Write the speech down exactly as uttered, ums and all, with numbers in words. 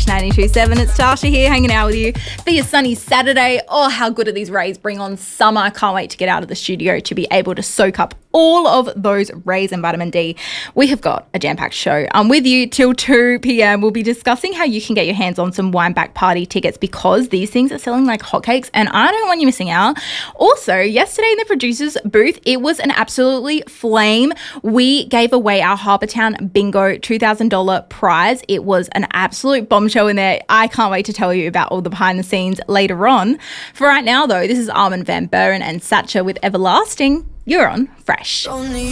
Fresh ninety-two point seven. It's Tasha here hanging out with you for your sunny Saturday. Oh, how good are these rays? Bring on summer. I can't wait to get out of the studio to be able to soak up all of those rays and vitamin D. We have got a jam-packed show. I'm with you till two p.m. We'll be discussing how you can get your hands on some Wineback Party tickets because these things are selling like hotcakes and I don't want you missing out. Also, yesterday in the producers booth, it was an absolutely flame. We gave away our Harbour Town Bingo two thousand dollars prize. It was an absolute bombshell in there. I can't wait to tell you about all the behind the scenes later on. For right now, though, this is Armin van Buuren and Satcha with Everlasting. You're on Fresh.